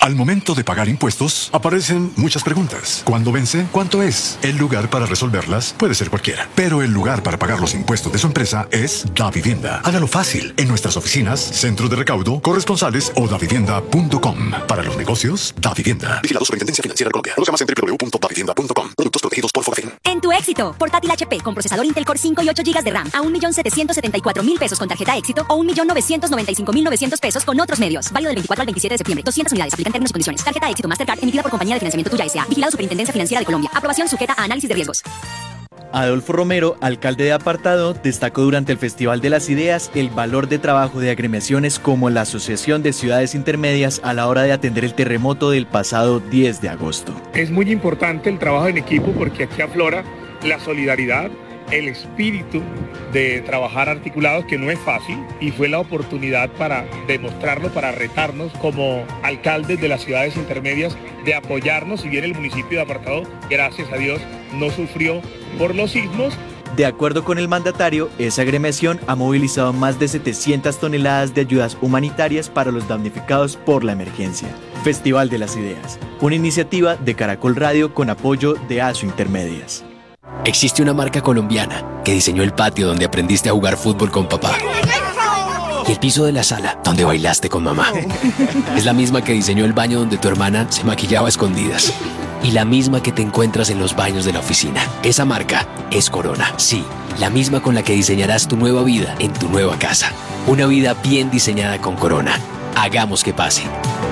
Al momento de pagar impuestos, aparecen muchas preguntas. ¿Cuándo vence? ¿Cuánto es? El lugar para resolverlas puede ser cualquiera, pero el lugar para pagar los impuestos de su empresa es Davivienda. Hágalo fácil en nuestras oficinas, centros de recaudo, corresponsales o davivienda.com. Para los negocios, Davivienda. Vigilado Superintendencia Financiera de Colombia. Conozca más en www.davivienda.com. Productos protegidos por Fogafín. En tu éxito, portátil HP con procesador Intel Core 5 y 8 GB de RAM a 1.774.000 pesos con tarjeta éxito o 1.995.900 pesos con otros medios. Válido del 24 al 27 de septiembre. 200 unidades. Aplican términos y condiciones. Tarjeta éxito Mastercard emitida por Compañía de Financiamiento Tuya S.A. Vigilado Superintendencia Financiera de Colombia. Aprobación sujeta a análisis de riesgos. Adolfo Romero, alcalde de Apartado, destacó durante el Festival de las Ideas el valor de trabajo de agremiaciones como la Asociación de Ciudades Intermedias a la hora de atender el terremoto del pasado 10 de agosto. Es muy importante el trabajo en equipo porque aquí aflora la solidaridad, el espíritu de trabajar articulados, que no es fácil, y fue la oportunidad para demostrarlo, para retarnos como alcaldes de las ciudades intermedias, de apoyarnos. Si bien el municipio de Apartado, gracias a Dios, no sufrió por los sismos. De acuerdo con el mandatario, esa agremiación ha movilizado más de 700 toneladas de ayudas humanitarias para los damnificados por la emergencia. Festival de las Ideas, una iniciativa de Caracol Radio con apoyo de ASO Intermedias. Existe una marca colombiana que diseñó el patio donde aprendiste a jugar fútbol con papá y el piso de la sala donde bailaste con mamá. Es la misma que diseñó el baño donde tu hermana se maquillaba a escondidas y la misma que te encuentras en los baños de la oficina. Esa marca es Corona. Sí, la misma con la que diseñarás tu nueva vida en tu nueva casa. Una vida bien diseñada con Corona. Hagamos que pase.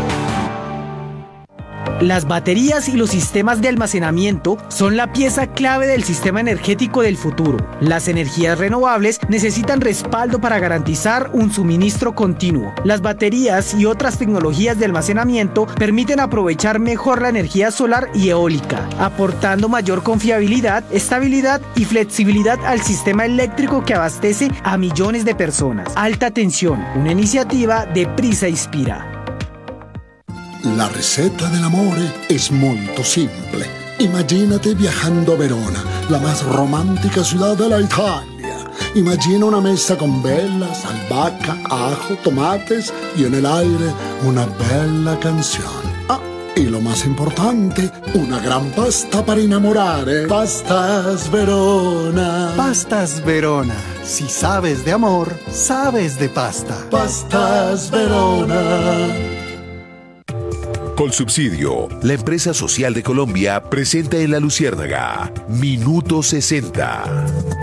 Las baterías y los sistemas de almacenamiento son la pieza clave del sistema energético del futuro. Las energías renovables necesitan respaldo para garantizar un suministro continuo. Las baterías y otras tecnologías de almacenamiento permiten aprovechar mejor la energía solar y eólica, aportando mayor confiabilidad, estabilidad y flexibilidad al sistema eléctrico que abastece a millones de personas. Alta tensión, una iniciativa de Prisa Ispira. La receta dell'amore es molto simple. Imagínate viajando a Verona, la más romántica ciudad de la Italia. Imagina una mesa con velas, albahaca, ajo, tomates y en el aire una bella canción. Ah, y lo más importante, una gran pasta para innamorare. Pastas Verona. Pastas Verona. Si sabes de amor, sabes de pasta. Pastas Verona. Colsubsidio, la empresa social de Colombia, presenta en La Luciérnaga, Minuto 60.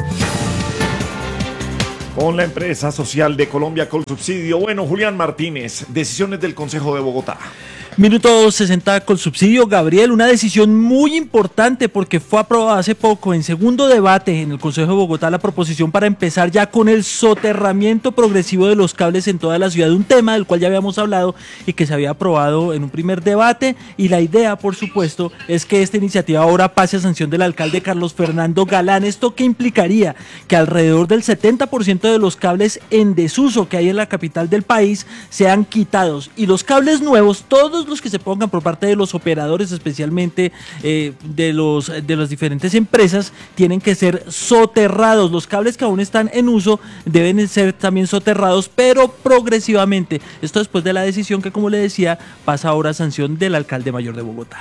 Con la empresa social de Colombia, Colsubsidio. Bueno, Julián Martínez, decisiones del Consejo de Bogotá. Minuto 60 Colsubsidio. Gabriel, una decisión muy importante porque fue aprobada hace poco en segundo debate en el Consejo de Bogotá la proposición para empezar ya con el soterramiento progresivo de los cables en toda la ciudad, un tema del cual ya habíamos hablado y que se había aprobado en un primer debate, y la idea, por supuesto, es que esta iniciativa ahora pase a sanción del alcalde Carlos Fernando Galán. ¿Esto qué implicaría? Que alrededor del 70% de los cables en desuso que hay en la capital del país sean quitados, y los cables nuevos, todos los que se pongan por parte de los operadores, especialmente de las diferentes empresas, tienen que ser soterrados. Los cables que aún están en uso deben ser también soterrados, pero progresivamente. Esto después de la decisión que, como le decía, pasa ahora a sanción del alcalde mayor de Bogotá.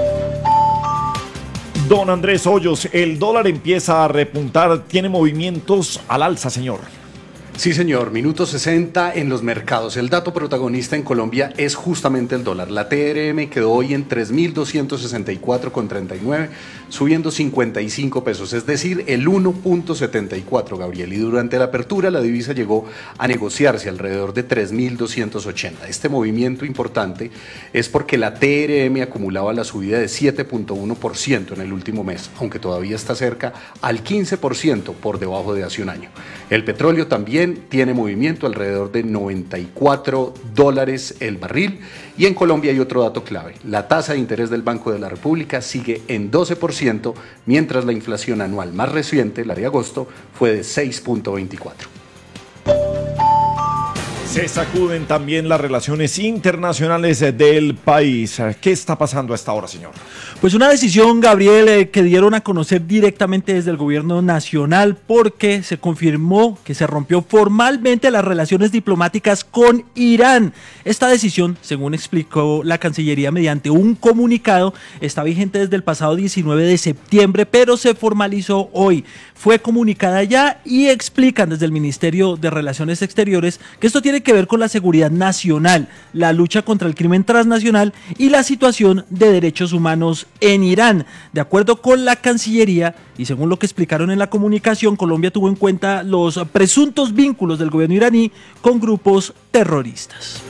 Don Andrés Hoyos, el dólar empieza a repuntar, tiene movimientos al alza, señor. Sí, señor, minuto 60 en los mercados. El dato protagonista en Colombia es justamente el dólar. La TRM quedó hoy en 3.264,39, subiendo 55 pesos, es decir, el 1.74, Gabriel. Y durante la apertura la divisa llegó a negociarse alrededor de 3.280. Este movimiento importante es porque la TRM acumulaba la subida de 7.1% en el último mes, aunque todavía está cerca al 15% por debajo de hace un año. El petróleo también tiene movimiento alrededor de $94 el barril. Y en Colombia hay otro dato clave. La tasa de interés del Banco de la República sigue en 12%, mientras la inflación anual más reciente, la de agosto, fue de 6.24%. Se sacuden también las relaciones internacionales del país. ¿Qué está pasando a esta hora, señor? Pues una decisión, Gabriel, que dieron a conocer directamente desde el gobierno nacional porque se confirmó que se rompió formalmente las relaciones diplomáticas con Irán. Esta decisión, según explicó la Cancillería mediante un comunicado, está vigente desde el pasado 19 de septiembre, pero se formalizó hoy. Fue comunicada ya y explican desde el Ministerio de Relaciones Exteriores que esto tiene que ver con la seguridad nacional, la lucha contra el crimen transnacional y la situación de derechos humanos en Irán. De acuerdo con la Cancillería y según lo que explicaron en la comunicación, Colombia tuvo en cuenta los presuntos vínculos del gobierno iraní con grupos terroristas.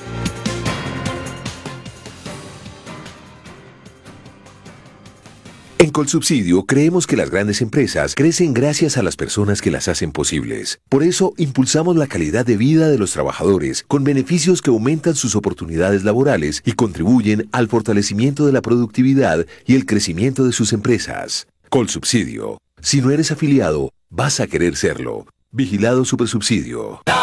En Colsubsidio creemos que las grandes empresas crecen gracias a las personas que las hacen posibles. Por eso impulsamos la calidad de vida de los trabajadores con beneficios que aumentan sus oportunidades laborales y contribuyen al fortalecimiento de la productividad y el crecimiento de sus empresas. Colsubsidio. Si no eres afiliado, vas a querer serlo. Vigilado Supersubsidio.